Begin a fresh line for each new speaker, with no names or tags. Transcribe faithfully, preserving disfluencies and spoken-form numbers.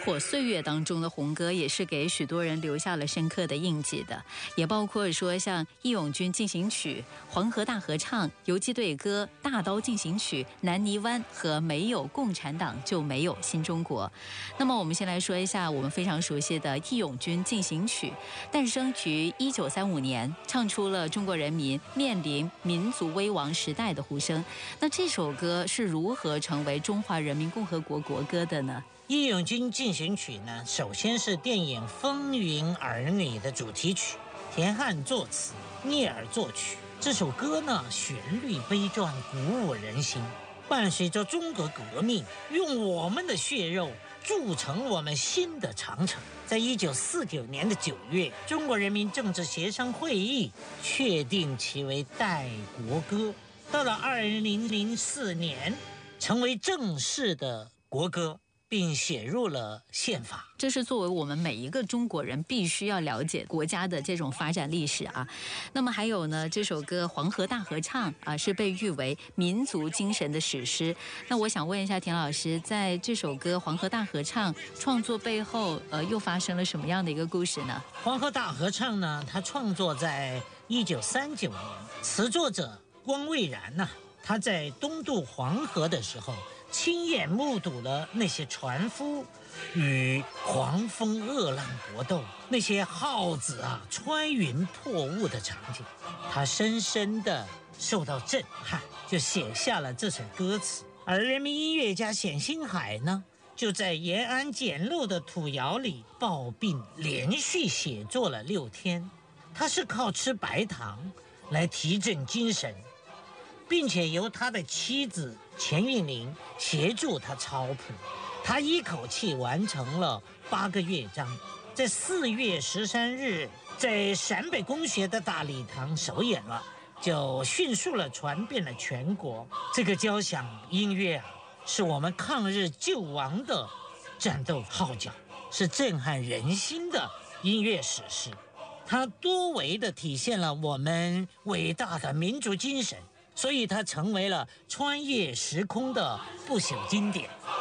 火岁月当中的红歌也是给许多人留下了深刻的印记的，也包括说像《义勇军进行曲》、《黄河大合唱》、《游击队歌》、《大刀进行曲》、《南泥湾》和《没有共产党就没有新中国》。那么我们先来说一下我们非常熟悉的《义勇军进行曲》，诞生于一九三五年，唱出了中国人民面临民族危亡时代的呼声。那这首歌是如何成为中华人民共和国国歌的呢？
义勇军进行曲呢，首先是电影《风云儿女》的主题曲，田汉作词，聂耳作曲。这首歌呢，旋律悲壮，鼓舞人心，伴随着中国革命，用我们的血肉铸成我们新的长城。在一九四九年的九月，中国人民政治协商会议确定其为代国歌。到了二零零四年，成为正式的国歌，并写入了宪法。
这是作为我们每一个中国人必须要了解国家的这种发展历史啊。那么还有呢，这首歌《黄河大合唱》啊，是被誉为民族精神的史诗。那我想问一下田老师，在这首歌《黄河大合唱》创作背后，呃，又发生了什么样的一个故事呢？
《黄河大合唱》呢，它创作在一九三九年，词作者光蔚然呢、啊，他在东渡黄河的时候，亲眼目睹了那些船夫与狂风恶浪搏斗，那些号子啊穿云破雾的场景，他深深地受到震撼，就写下了这首歌词。而人民音乐家冼星海呢，就在延安简陋的土窑里抱病连续写作了六天。他是靠吃白糖来提振精神，并且由他的妻子钱韵玲协助他抄谱，他一口气完成了八个乐章，在四月十三日在陕北工学的大礼堂首演了，就迅速了传遍了全国。这个交响音乐啊，是我们抗日救亡的战斗号角，是震撼人心的音乐史诗。它多维地体现了我们伟大的民族精神，所以它成为了穿越时空的不朽经典。